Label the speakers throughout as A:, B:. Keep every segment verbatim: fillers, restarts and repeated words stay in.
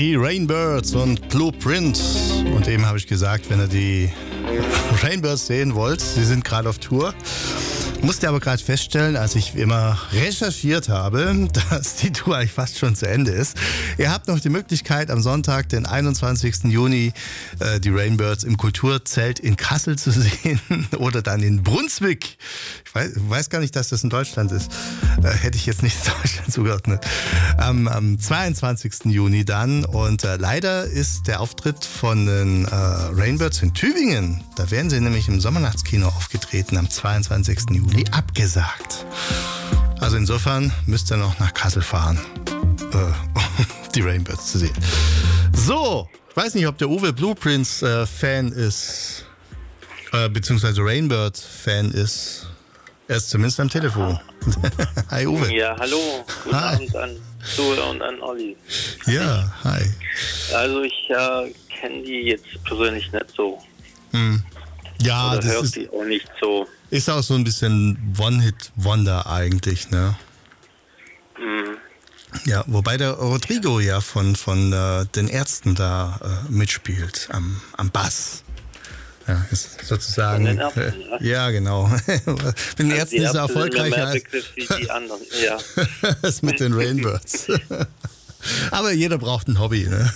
A: Die Rainbirds und Blueprint. Und eben habe ich gesagt, wenn ihr die Rainbirds sehen wollt, sie sind gerade auf Tour. Musste aber gerade feststellen, als ich immer recherchiert habe, dass die Tour eigentlich fast schon zu Ende ist. Ihr habt noch die Möglichkeit, am Sonntag, den einundzwanzigsten Juni, äh, die Rainbirds im Kulturzelt in Kassel zu sehen oder dann in Brunswick. Ich weiß, weiß gar nicht, dass das in Deutschland ist. Äh, hätte ich jetzt nicht in Deutschland zugeordnet. Am, am zweiundzwanzigsten Juni dann. Und äh, leider ist der Auftritt von den äh, Rainbirds in Tübingen, da werden sie nämlich im Sommernachtskino aufgetreten, am zweiundzwanzigsten Juni. abgesagt. Also insofern müsst ihr noch nach Kassel fahren, äh, um die Rainbirds zu sehen. So, ich weiß nicht, ob der Uwe Blueprints äh, Fan ist, äh, beziehungsweise Rainbird-Fan ist. Er ist zumindest am Telefon. Hi Uwe.
B: Ja, hallo. Guten hi. Abend an Sue und an Olli.
A: Ja, hi.
B: Also ich äh, kenne die jetzt persönlich nicht so.
A: Hm. Ja,
B: Oder
A: das
B: hört
A: ist,
B: die auch nicht so.
A: Ist auch so ein bisschen One-Hit-Wonder eigentlich, ne?
B: Mhm.
A: Ja, wobei der Rodrigo ja von, von äh, den Ärzten da äh, mitspielt, am, am Bass. Ja, ist sozusagen.
B: Von den Ärzten,
A: äh, ja, genau. Mit den
B: Also
A: Ärzten
B: die
A: ist er
B: Ärzte sind
A: erfolgreicher
B: mehr
A: als
B: Begriff wie die anderen. Ja.
A: als mit den Rainbirds. Aber jeder braucht ein Hobby, ne?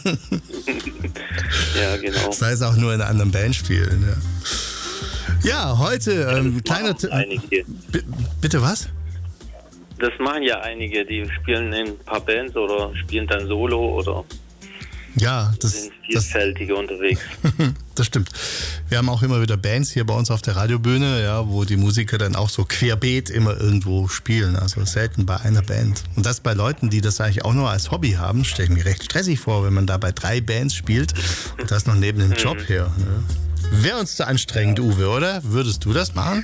B: Ja, genau.
A: Sei es auch nur in einer anderen Band spielen. Ja, ja heute ähm,
B: ja,
A: kleiner Tipp. B- bitte was?
B: Das machen ja einige, die spielen in ein paar Bands oder spielen dann Solo oder
A: ja, das
B: sind vielfältige
A: das,
B: unterwegs.
A: Das stimmt. Wir haben auch immer wieder Bands hier bei uns auf der Radiobühne, ja, wo die Musiker dann auch so querbeet immer irgendwo spielen. Also selten bei einer Band. Und das bei Leuten, die das eigentlich auch nur als Hobby haben, stelle ich mir recht stressig vor, wenn man da bei drei Bands spielt und das noch neben dem Job her. Ne? Wäre uns zu anstrengend, Uwe, oder? Würdest du das machen?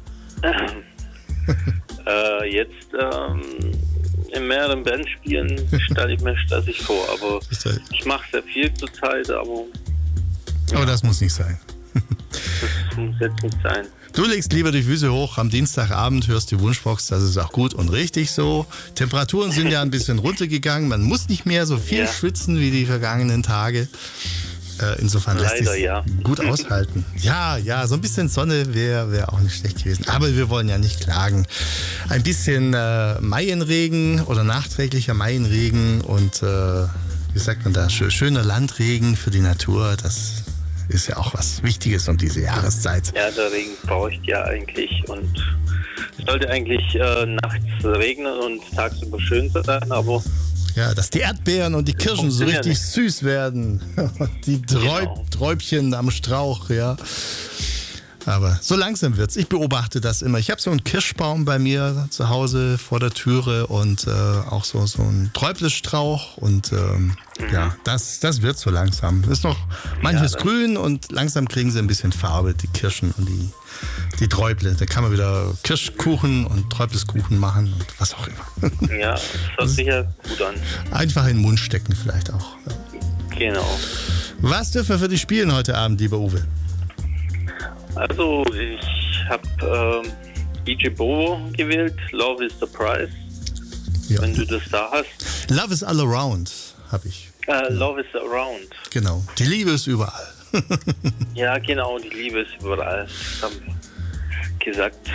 B: äh, jetzt ähm, in mehreren Bands spielen, stelle ich mir stressig vor. Aber ich mache sehr viel zur Zeit, aber...
A: Aber das muss nicht sein.
B: Das muss jetzt nicht sein.
A: Du legst lieber die Füße hoch am Dienstagabend, hörst die Wunschbox, das ist auch gut und richtig so. Temperaturen sind ja ein bisschen runtergegangen, man muss nicht mehr so viel ja. schwitzen wie die vergangenen Tage. Äh, insofern lässt
B: Leider,
A: sich
B: ja.
A: gut aushalten. Ja, ja, so ein bisschen Sonne wäre wär auch nicht schlecht gewesen. Aber wir wollen ja nicht klagen. Ein bisschen äh, Maienregen oder nachträglicher Maienregen und, äh, wie sagt man da, schöner Landregen für die Natur, das ist ja auch was Wichtiges um diese Jahreszeit.
B: Ja, der Regen braucht ja eigentlich und es sollte eigentlich äh, nachts regnen und tagsüber schön sein, aber...
A: Ja, dass die Erdbeeren und die Kirschen so richtig
B: nicht.
A: süß werden. Die Träub,
B: genau.
A: Träubchen am Strauch, ja. Aber so langsam wird's. Ich beobachte das immer. Ich habe so einen Kirschbaum bei mir zu Hause vor der Türe und äh, auch so, so einen Träublischstrauch. Und ähm, mhm. ja, das, das wird so langsam. Ist noch manches ja, grün und langsam kriegen sie ein bisschen Farbe, die Kirschen und die, die Träuble. Da kann man wieder Kirschkuchen und Träubleskuchen machen und was auch immer.
B: Ja, das hört sich ja gut an.
A: Einfach in den Mund stecken vielleicht auch.
B: Genau.
A: Was dürfen wir für dich spielen heute Abend, lieber Uwe?
B: Also, ich habe ähm, D J Bobo gewählt, Love is the Price, ja. Wenn du das da hast.
A: Love is all around, habe ich.
B: Äh, Love is around.
A: Genau, die Liebe ist überall.
B: Ja, genau, die Liebe ist überall, das haben wir gesagt.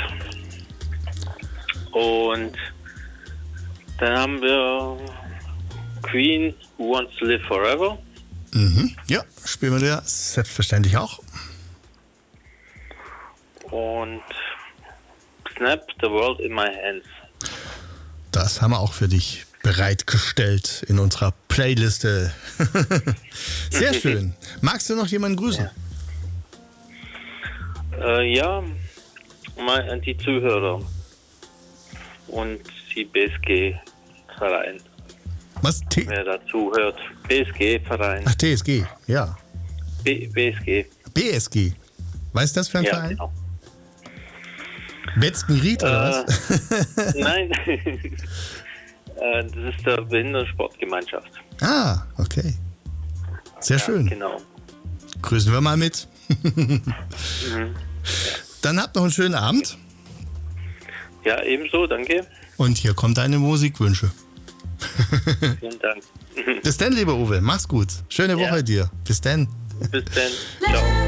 B: Und dann haben wir Queen, Who Wants to Live Forever.
A: Mhm. Ja, spielen wir dir selbstverständlich auch.
B: Und Snap, The World in My Hands.
A: Das haben wir auch für dich bereitgestellt in unserer Playliste. Sehr schön. Magst du noch jemanden grüßen?
B: Ja, äh, ja mal die Zuhörer und die B S G-Verein.
A: Was? T-
B: Wer dazu hört. B S G-Verein.
A: Ach, T S G, ja.
B: B- BSG.
A: B S G. Was ist das für ein
B: ja,
A: Verein?
B: Genau.
A: Betzgenried oder
B: äh,
A: was?
B: Nein. Das ist der Behindertensportgemeinschaft.
A: Ah, okay. Sehr
B: ja,
A: schön.
B: Genau.
A: Grüßen wir mal mit.
B: mhm.
A: Dann habt noch einen schönen Abend.
B: Ja, ebenso, danke.
A: Und hier kommt deine Musikwünsche.
B: Vielen Dank.
A: Bis dann, lieber Uwe. Mach's gut. Schöne Woche
B: Ja.
A: dir. Bis dann.
B: Bis dann. Ciao.